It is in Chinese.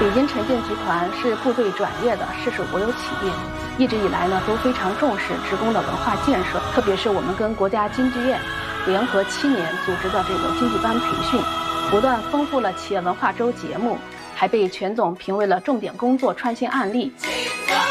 北京城建集团是部队转业的市属国有企业，一直以来呢都非常重视职工的文化建设，特别是我们跟国家京剧院联合7年组织的这个京剧班培训，不断丰富了企业文化周节目，还被全总评为了重点工作创新案例。